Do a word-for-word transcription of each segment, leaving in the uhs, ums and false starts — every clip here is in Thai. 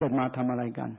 ดมาทำอะไรกัน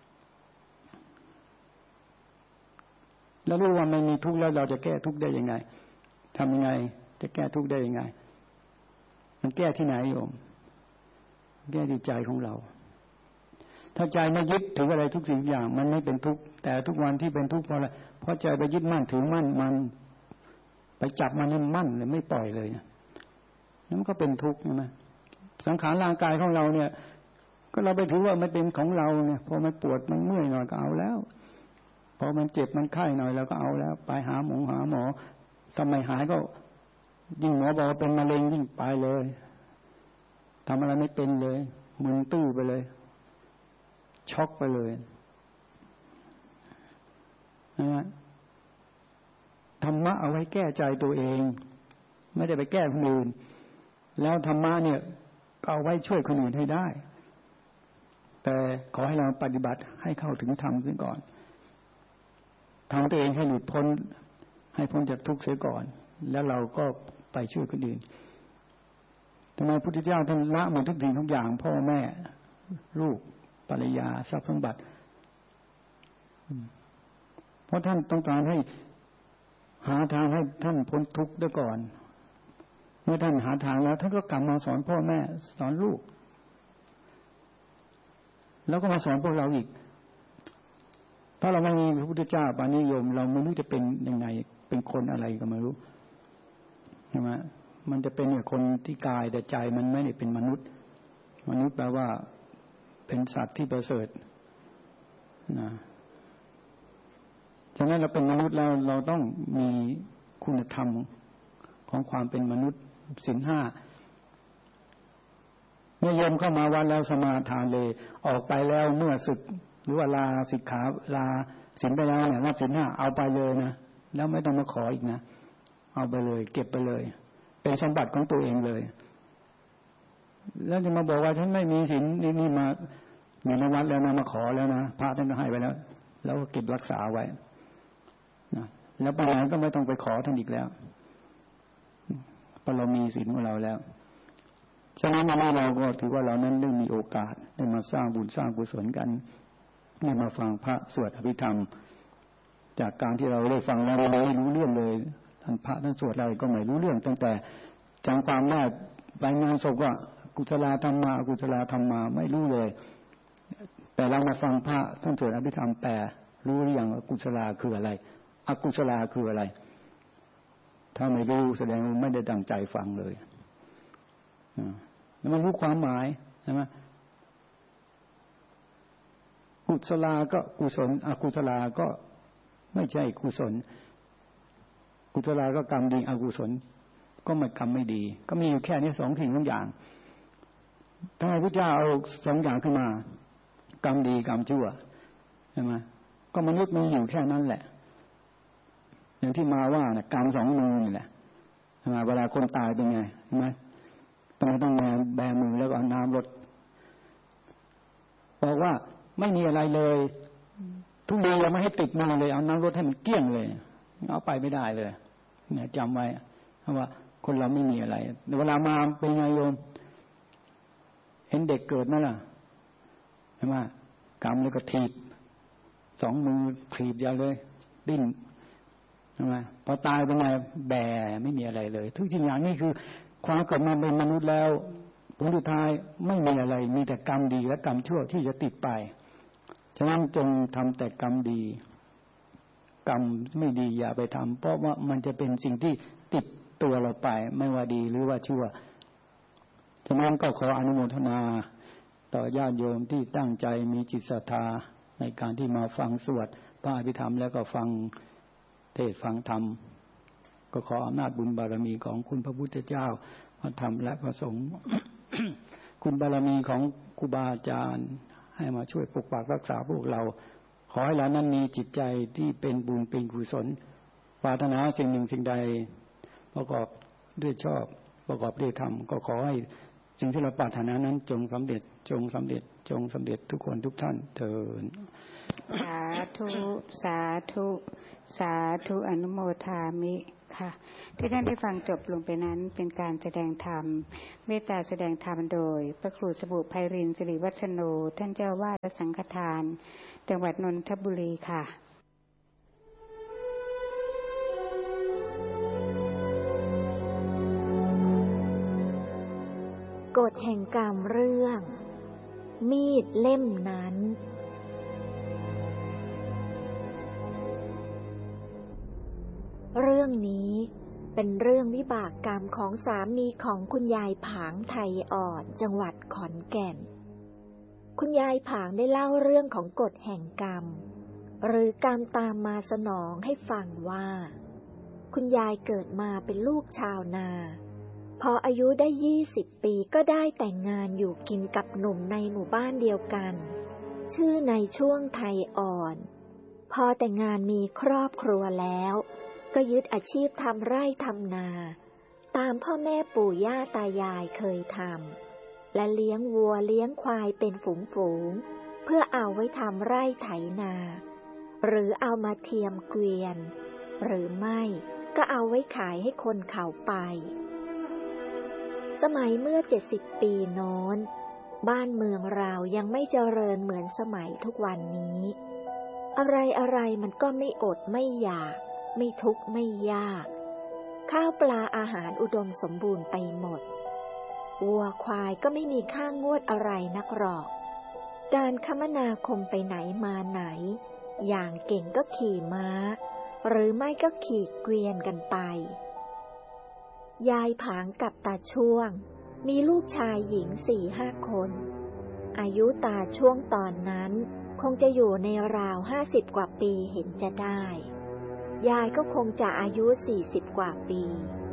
แล้วรู้ว่าไม่มีทุกข์แล้วเราจะแก้ทุกข์ได้ยังไงทำยังไงจะแก้ทุกข์ได้ยังไงมันแก้ที่ไหนโยมแก้ที่ใจของเราถ้าใจไม่ยึดถืออะไรทุกสิ่งอย่างมันไม่เป็นทุกข์แต่ทุกวันที่เป็นทุกข์เพราะอะไรเพราะใจไปยึดมั่นถือมั่นมันไปจับมันให้มั่นเลยไม่ปล่อยเลยเนี่ยนั่นก็เป็นทุกข์ใช่ไหมสังขารร่างกายของเราเนี่ยก็เราไปถือว่ามันเป็นของเราเนี่ยพอมันปวดมันเมื่อยหน่อยก็เอาแล้วพอมันเจ็บมันไข้หน่อยเราก็เอาแล้วไปหาหมอหาหมอทำไมหายก็ยิ่งหมอบอกว่าเป็นมะเร็งยิ่งไปเลยทำอะไรไม่เป็นเลยมึนตื้อไปเลยช็อกไปเลยนะฮะธรรมะเอาไว้แก้ใจตัวเองไม่ได้ไปแก้คนอื่นแล้วธรรมะเนี่ยเอาไว้ช่วยคนอื่นให้ได้แต่ขอให้เราปฏิบัติให้เข้าถึงธรรมเสียก่อนทำตัวเองให้หลุดพ้นให้พ้นจากทุกข์เสียก่อนแล้วเราก็ไปช่วยคนอื่นทำไมพระพุทธเจ้าท่านละหมดทุกสิ่งทุกอย่างพ่อแม่ลูกภรรยาทรัพย์สมบัติเพราะท่านต้องการให้หาทางให้ท่านพ้นทุกข์ด้วยก่อนเมื่อท่านหาทางแล้วท่านก็กลับมาสอนพ่อแม่สอนลูกแล้วก็มาสอนพวกเราอีกถ้าเราไม่มีพระพุทธเจ้าปานิยมเราไม่รู้จะเป็นยังไงเป็นคนอะไรก็ไม่รู้ใช่ไหมมันจะเป็นเนี่ยคนที่กายแต่ใจมันไม่ได้เป็นมนุษย์มนุษย์แปลว่าเป็นสัตว์ที่ประเสริฐนะฉะนั้นเราเป็นมนุษย์แล้วเราต้องมีคุณธรรมของความเป็นมนุษย์ศีลห้าเมื่อโยมเข้ามาวัดแล้วสมาทานเลยออกไปแล้วเมื่อศึกหรือว่าลาสิกขาลาศีลไปแล้วเนี่ยรับศีลห้าเอาไปเลยนะแล้วไม่ต้องมาขออีกนะเอาไปเลยเก็บไปเลยเป็นสมบัติของตัวเองเลยแล้วจะมาบอกว่าฉันไม่มีศีลนี่นี่มาอยู่ในวัดแล้วนะมาขอแล้วนะพระท่านก็ให้ไปแล้วแล้วก็เก็บรักษาไว้นะแล้วปัญหาก็ไม่ต้องไปขอท่านอีกแล้วเพราะเรามีศีลของเราแล้วฉะนั้นวันนี้เราก็ถือว่าเรานั้นได้มีโอกาสได้มาสร้างบุญสร้างกุศลกันได้มาฟังพระสวดอภิธรรมจากการที่เราได้ฟังแล้วเราไม่รู้เรื่องเลยท่านพระท่านสวดอะไรก็ไม่รู้เรื่องตั้งแต่จำความได้ไปงานศพว่ากุศลธรรมมาอกุศลธรรมมาไม่รู้เลยแต่เรามาฟังพระท่านสวดอภิธรรมแปลรู้หรือยังว่ากุศลคืออะไรอกุศลคืออะไรถ้าไม่รู้แสดงว่าไม่ได้ตั้งใจฟังเลยแล้วมันรู้ความหมายใช่ไหมกุศลก็กุศลอกุศลก็ไม่ใช่กุศลกุศลก็กรรมดีอกุศลก็ไม่กรรมไม่ดีก็มีอยู่แค่นี้สองสิ่งสองอย่างทำไมพระเจ้าเอาสองอย่างขึ้นมากรรมดีกรรมชั่วใช่ไหมก็มนุษย์มีอยู่แค่นั้นแหละอย่างที่มาว่าเนี่ยกรรมสองมือนี่แหละใช่ไหมเวลาคนตายเป็นไงใช่ไหมต้องต้องมาแบมือแล้วก็น้ำรดบอกว่าไม่มีอะไรเลยทุกเดือนเราไม่ให้ติดมือเลยเอาน้ำรดให้มันเกลี้ยงเลยเอาไปไม่ได้เลยเนี่ยจำไว้เพราะว่าคนเราไม่มีอะไรเวลามาเป็นไงโยมเห็นเด็กเกิดไหมล่ะใช่ไหมกำแล้วก็ถีบสองมือถีบยาวเลยดิ้นใช่ไหมพอตายเป็นไงแบไม่มีอะไรเลยทุกสิ่งอย่างนี่คือความเกิดมาเป็นมนุษย์แล้วผลสุดท้ายไม่มีอะไรมีแต่กรรมดีและกรรมชั่วที่จะติดไปฉะนั้นจงทำแต่กรรมดีกรรมไม่ดีอย่าไปทำเพราะว่ามันจะเป็นสิ่งที่ติดตัวเราไปไม่ว่าดีหรือว่าชั่วฉะนั้นก็ขออนุโมทนาต่อญาติโยมที่ตั้งใจมีจิตศรัทธาในการที่มาฟังสวดพระอภิธรรมแล้วก็ฟังเทศฟังธรรมก็ขออำนาจบุญบารมีของคุณพระพุทธเจ้าพระธรรมและพระสงฆ์ คุณบารมีของครูบาอาจารย์ให้มาช่วยปกปักรักษาพวกเราขอให้เรานั้นมีจิตใจที่เป็นบุญเป็นกุศลปรารถนาสิ่งหนึ่งสิ่งใดประกอบด้วยชอบประกอบด้วยธรรมก็ขอให้สิ่งที่เราปรารถนานั้นจงสำเร็จจงสำเร็จจงสำเร็จทุกคนทุกท่านเถิดสาธุสาธุสาธุอนุโมทามิค่ะที่ท่านได้ฟังจบลงไปนั้นเป็นการแสดงธรรมเมตตาแสดงธรรมโดยพระครูสบุไพรินทร์สิริวัฒโนท่านเจ้าวาดสังฆทานจังหวัดนนทบุรีค่ะกฎแห่งกรรมเรื่องมีดเล่มนั้นเรื่องนี้เป็นเรื่องวิบากกรรมของสามีของคุณยายผางไทยอ่อนจังหวัดขอนแก่นคุณยายผางได้เล่าเรื่องของกฎแห่งกรรมหรือกรรมตามมาสนองให้ฟังว่าคุณยายเกิดมาเป็นลูกชาวนาพออายุได้ยี่สิบปีก็ได้แต่งงานอยู่กินกับหนุ่มในหมู่บ้านเดียวกันชื่อในช่วงไทยอ่อนพอแต่งงานมีครอบครัวแล้วก็ยึดอาชีพทำไร่ทำนาตามพ่อแม่ปู่ย่าตายายเคยทำและเลี้ยงวัวเลี้ยงควายเป็นฝูงๆเพื่อเอาไว้ทำไร่ไถนาหรือเอามาเทียมเกวียนหรือไม่ก็เอาไว้ขายให้คนเขาไปสมัยเมื่อเจ็ดสิบปีโน้นบ้านเมืองเรายังไม่เจริญเหมือนสมัยทุกวันนี้อะไรอะไรมันก็ไม่อดไม่อยากไม่ทุกข์ไม่ยากข้าวปลาอาหารอุดมสมบูรณ์ไปหมดวัวควายก็ไม่มีค่างวดอะไรนักหรอกการคมนาคมไปไหนมาไหนอย่างเก่งก็ขี่ม้าหรือไม่ก็ขี่เกวียนกันไปยายผางกับตาช่วงมีลูกชายหญิงสี่ห้าคนอายุตาช่วงตอนนั้นคงจะอยู่ในราวห้าสิบกว่าปีเห็นจะได้ยายก็คงจะอายุสี่สิบกว่าปี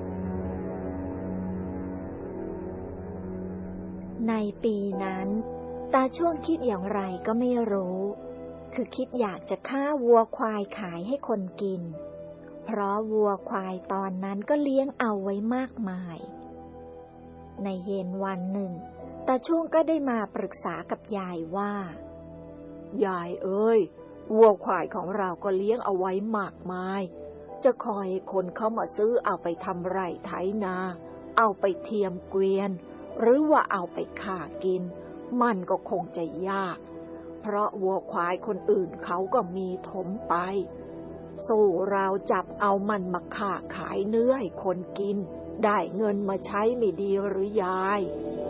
ในปีนั้นตาช่วงคิดอย่างไรก็ไม่รู้คือคิดอยากจะฆ่าวัวควายขายให้คนกินเพราะวัวควายตอนนั้นก็เลี้ยงเอาไว้มากมายในเย็นวันหนึ่งตาช่วงก็ได้มาปรึกษากับยายว่ายายเอ้ยวัวควายของเราก็เลี้ยงเอาไว้มากมายจะคอยให้คนเข้ามาซื้อเอาไปทำไร่ไถนาเอาไปเทียมเกวียนหรือว่าเอาไปฆ่ากินมันก็คงจะยากเพราะวัวควายคนอื่นเขาก็มีถมไปสู้เราจับเอามันมาฆ่าขายเนื้อให้คนกินได้เงินมาใช้ไม่ดีหรือยาย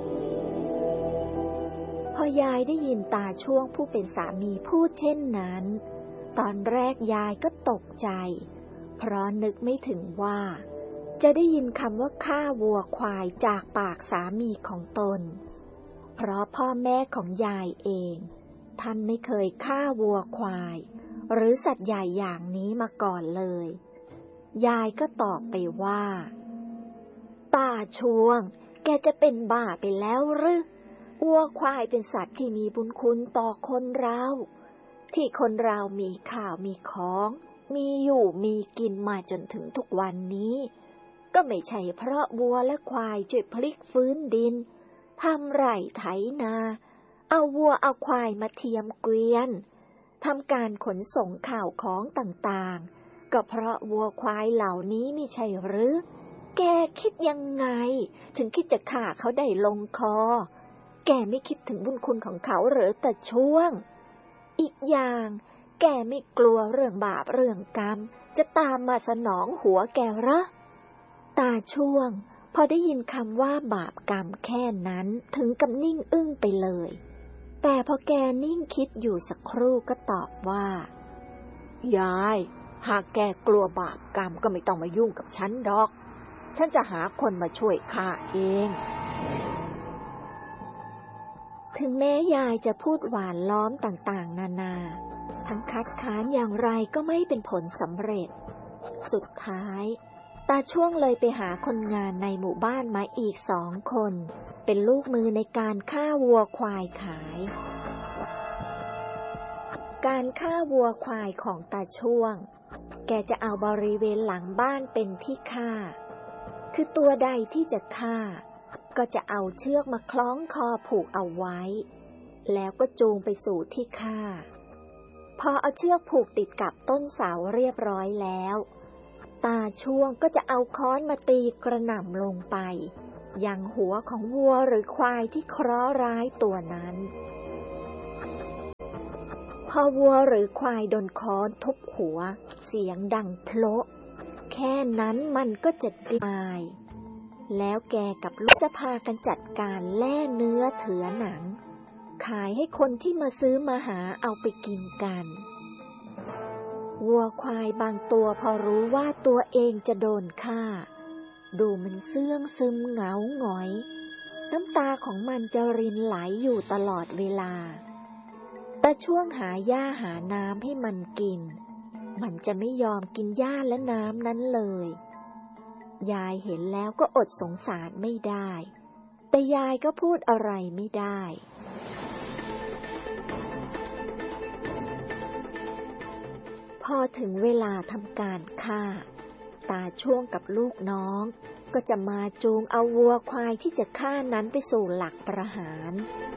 พอยายได้ยินตาช่วงผู้เป็นสามีพูดเช่นนั้นตอนแรกยายก็ตกใจเพราะนึกไม่ถึงว่าจะได้ยินคำว่าฆ่าวัวควายจากปากสามีของตนเพราะพ่อแม่ของยายเองท่านไม่เคยฆ่าวัวควายหรือสัตว์ใหญ่อย่างนี้มาก่อนเลยยายก็ตอบไปว่าตาช่วงแกจะเป็นบ้าไปแล้วหรือวัวควายเป็นสัตว์ที่มีบุญคุณต่อคนเราที่คนเรามีข้าวมีของมีอยู่มีกินมาจนถึงทุกวันนี้ก็ไม่ใช่เพราะวัวและควายช่วยพลิกฟื้นดินทำไร่ไถนาเอาวัวเอาควายมาเทียมเกวียนทำการขนส่งข่าวของต่างๆก็เพราะวัวควายเหล่านี้ไม่ใช่หรือแกคิดยังไงถึงคิดจะฆ่าเขาได้ลงคอแกไม่คิดถึงบุญคุณของเขาหรือแต่ช่วงอีกอย่างแกไม่กลัวเรื่องบาปเรื่องกรรมจะตามมาสนองหัวแกเหรอตาช่วงพอได้ยินคำว่าบาปกรรมแค่นั้นถึงกับนิ่งอึ้งไปเลยแต่พอแกนิ่งคิดอยู่สักครู่ก็ตอบว่ายายหากแกกลัวบาปกรรมก็ไม่ต้องมายุ่งกับฉันดอกฉันจะหาคนมาช่วยข้าเองถึงแม้ยายจะพูดหวานล้อมต่างๆนานาทั้งคัดค้านอย่างไรก็ไม่เป็นผลสำเร็จสุดท้ายตาช่วงเลยไปหาคนงานในหมู่บ้านมาอีกสองคนเป็นลูกมือในการฆ่าวัวควายขายการฆ่าวัวควายของตาช่วงแกจะเอาบริเวณหลังบ้านเป็นที่ฆ่าคือตัวใดที่จะฆ่าก็จะเอาเชือกมาคล้องคอผูกเอาไว้แล้วก็จูงไปสู่ที่ฆ่าพอเอาเชือกผูกติดกับต้นเสาเรียบร้อยแล้วตาช่วงก็จะเอาค้อนมาตีกระหน่ำลงไปยังหัวของวัวหรือควายที่เคราะห์ร้ายตัวนั้นพอวัวหรือควายโดนค้อนทุบหัวเสียงดังโพละแค่นั้นมันก็จะตายแล้วแกกับลูกจะพากันจัดการแล่เนื้อเถือหนังขายให้คนที่มาซื้อมาหาเอาไปกินกันวัวควายบางตัวพอรู้ว่าตัวเองจะโดนฆ่าดูมันเสื่องซึมเหงาหงอยน้ำตาของมันจะรินไหลอยู่ตลอดเวลาแต่ช่วงหาหญ้าหาน้ำให้มันกินมันจะไม่ยอมกินหญ้าและน้ำนั้นเลยยายเห็นแล้วก็อดสงสารไม่ได้แต่ยายก็พูดอะไรไม่ได้พอถึงเวลาทำการฆ่าตาช่วงกับลูกน้องก็จะมาจูงเอาวัวควายที่จะฆ่านั้นไปสู่หลักประหาร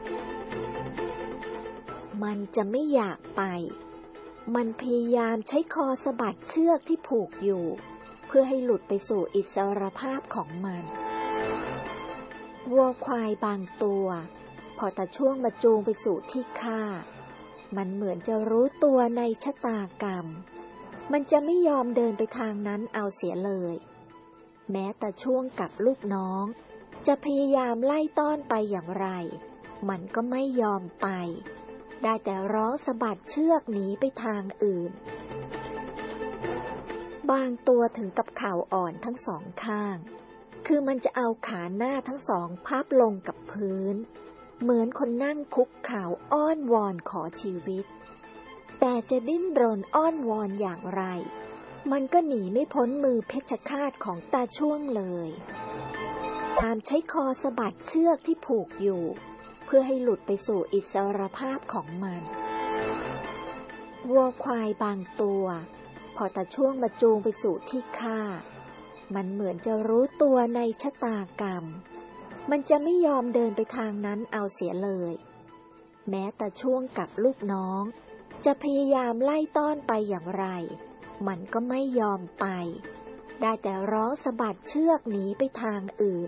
มันจะไม่อยากไปมันพยายามใช้คอสะบัดเชือกที่ผูกอยู่เพื่อให้หลุดไปสู่อิสรภาพของมันวัวควายบางตัวพอตาช่วงมาจูงไปสู่ที่ฆ่ามันเหมือนจะรู้ตัวในชะตากรรมมันจะไม่ยอมเดินไปทางนั้นเอาเสียเลยแม้ตาช่วงกับลูกน้องจะพยายามไล่ต้อนไปอย่างไรมันก็ไม่ยอมไปได้แต่ร้องสะบัดเชือกหนีไปทางอื่นบางตัวถึงกับเข่าอ่อนทั้งสองข้างคือมันจะเอาขาหน้าทั้งสองพับลงกับพื้นเหมือนคนนั่งคุกเข่าอ้อนวอนขอชีวิตแต่จะดิ้นรนอ้อนวอนอย่างไรมันก็หนีไม่พ้นมือเพชฌฆาตของตาช่วงเลยตามใช้คอสะบัดเชือกที่ผูกอยู่เพื่อให้หลุดไปสู่อิสรภาพของมันวัวควายบางตัวพอตาช่วงมาจูงไปสู่ที่ฆ่ามันเหมือนจะรู้ตัวในชะตากรรมมันจะไม่ยอมเดินไปทางนั้นเอาเสียเลยแม้ตาช่วงกับลูกน้องจะพยายามไล่ต้อนไปอย่างไรมันก็ไม่ยอมไปได้แต่ร้องสะบัดเชือกหนีไปทางอื่น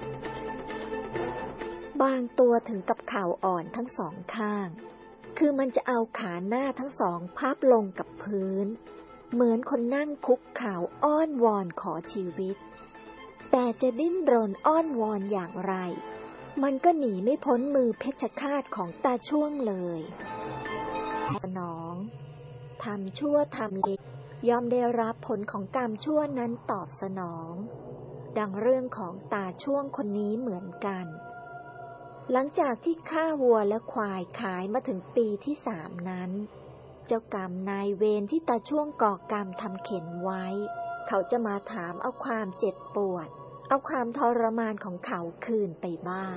บางตัวถึงกับเข่าอ่อนทั้งสองข้างคือมันจะเอาขาหน้าทั้งสองพับลงกับพื้นเหมือนคนนั่งคุกเข่าอ้อนวอนขอชีวิตแต่จะดิ้นรนอ้อนวอนอย่างไรมันก็หนีไม่พ้นมือเพชฌฆาตของตาช่วงเลยสนองทำชั่วทำเลวย่อมได้รับผลของกรรมชั่วนั้นตอบสนองดังเรื่องของตาช่วงคนนี้เหมือนกันหลังจากที่ฆ่าวัวและควายขายมาถึงปีที่สามนั้นเจ้ากรรมนายเวรที่ตาช่วงก่อกรรมทำเข็นไว้เขาจะมาถามเอาความเจ็บปวดเอาความทรมานของเขาคืนไปบ้าง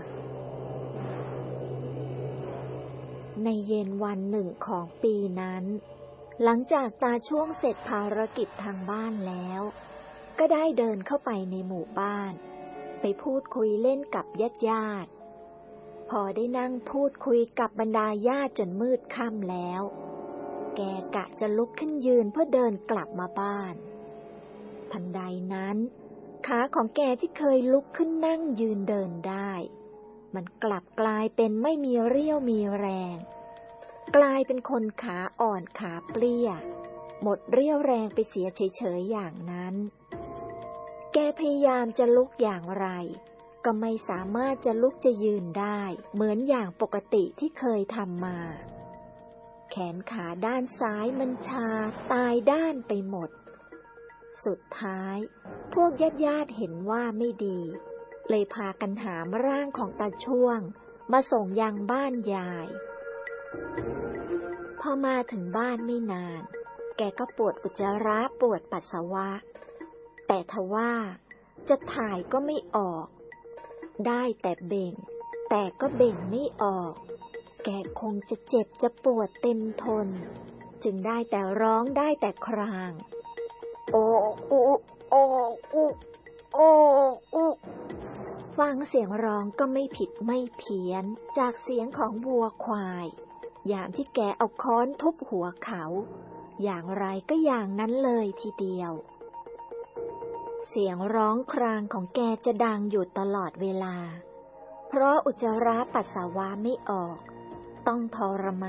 ในเย็นวันหนึ่งของปีนั้นหลังจากตาช่วงเสร็จภารกิจทางบ้านแล้วก็ได้เดินเข้าไปในหมู่บ้านไปพูดคุยเล่นกับญาติญาติพอได้นั่งพูดคุยกับบรรดาญาติจนมืดค่ำแล้วแกกะจะลุกขึ้นยืนเพื่อเดินกลับมาบ้านทันใดนั้นขาของแกที่เคยลุกขึ้นนั่งยืนเดินได้มันกลับกลายเป็นไม่มีเรี่ยวมีแรงกลายเป็นคนขาอ่อนขาเปรี้ยหมดเรี่ยวแรงไปเสียเฉยๆอย่างนั้นแกพยายามจะลุกอย่างไรก็ไม่สามารถจะลุกจะยืนได้เหมือนอย่างปกติที่เคยทำมาแขนขาด้านซ้ายมันชาตายด้านไปหมดสุดท้ายพวกญาติๆเห็นว่าไม่ดีเลยพากันหามร่างของตาช่วงมาส่งยังบ้านยายพอมาถึงบ้านไม่นานแกก็ปวดอุจจาระปวดปัสสาวะแต่ทว่าจะถ่ายก็ไม่ออกได้แต่เบ่งแต่ก็เบ่งไม่ออกแกคงจะเจ็บจะปวดเต็มทนจึงได้แต่ร้องได้แต่ครางโอ้โอ้โอ้โอ้โอ้โอ้ฟังเสียงร้องก็ไม่ผิดไม่เพี้ยนจากเสียงของวัวควายอย่างที่แกเอาค้อนทุบหัวเขาอย่างไรก็อย่างนั้นเลยทีเดียวเสียงร้องครางของแกจะดังอยู่ตลอดเวลาเพราะอุจจาระปัสสาวะไม่ออกต้องทรมาน